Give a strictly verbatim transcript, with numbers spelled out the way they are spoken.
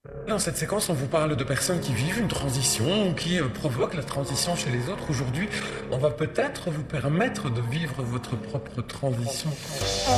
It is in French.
Dans cette séquence, on vous parle de personnes qui vivent une transition ou qui euh, provoquent la transition chez les autres. Aujourd'hui, on va peut-être vous permettre de vivre votre propre transition.